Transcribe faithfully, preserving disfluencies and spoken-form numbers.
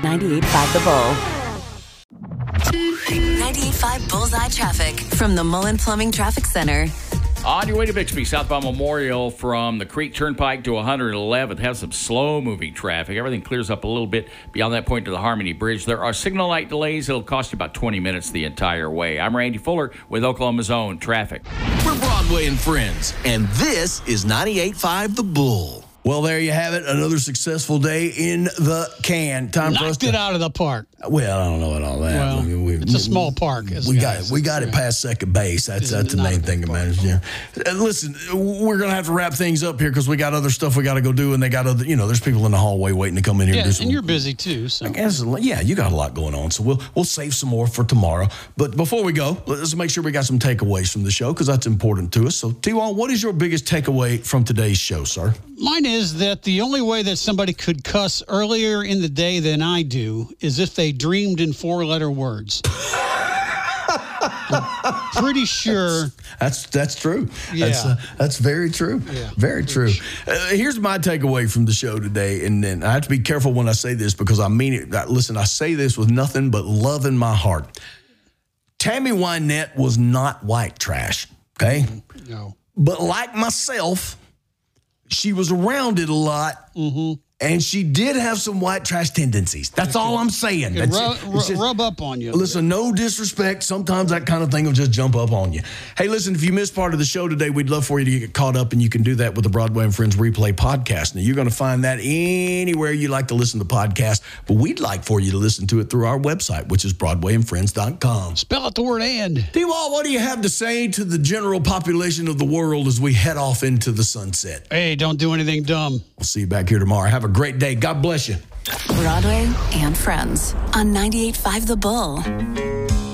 ninety-eight point five The Bull. ninety-eight point five Bullseye Traffic from the Mullen Plumbing Traffic Center. On your way to Bixby, southbound Memorial from the Creek Turnpike to one eleventh, have some slow-moving traffic. Everything clears up a little bit beyond that point to the Harmony Bridge. There are signal light delays. It'll cost you about twenty minutes the entire way. I'm Randy Fuller with Oklahoma's Own Traffic. We're Broadway and Friends, and this is ninety-eight point five The Bull. Well, there you have it. Another successful day in the can. Time for us Knocked to, it out of the park. Well, I don't know about all that. Well, I mean, we, it's a small park. as We the got guy it. We got says. it past second base. That's Isn't that's it the not main a thing big that matters. Yeah. Uh, Listen, we're gonna have to wrap things up here because we got other stuff we got to go do, and they got other. You know, there's people in the hallway waiting to come in here. Yeah, and do some, and you're busy too. So. I guess, yeah, you got a lot going on, so we'll we'll save some more for tomorrow. But before we go, let's make sure we got some takeaways from the show because that's important to us. So, T-Wall, what is your biggest takeaway from today's show, sir? Mine is that the only way that somebody could cuss earlier in the day than I do is if they dreamed in four-letter words. I'm pretty sure. That's that's true. Yeah. That's, uh, that's very true. Yeah. Very true. Uh, here's my takeaway from the show today, and then I have to be careful when I say this because I mean it. Uh, Listen, I say this with nothing but love in my heart. Tammy Wynette was not white trash, okay? No. But like myself, she was around it a lot. Mm-hmm. And she did have some white trash tendencies. That's all I'm saying. It That's rub, it. rub, It's just- rub up on you. Listen, no disrespect. Sometimes that kind of thing will just jump up on you. Hey, listen, if you missed part of the show today, we'd love for you to get caught up, and you can do that with the Broadway and Friends Replay podcast. Now, you're going to find that anywhere you like to listen to podcasts, but we'd like for you to listen to it through our website, which is broadway and friends dot com. Spell out the word "and." T-Wall, what do you have to say to the general population of the world as we head off into the sunset? Hey, don't do anything dumb. We'll see you back here tomorrow. Have a great day. God bless you. Broadway and Friends on ninety-eight point five The Bull.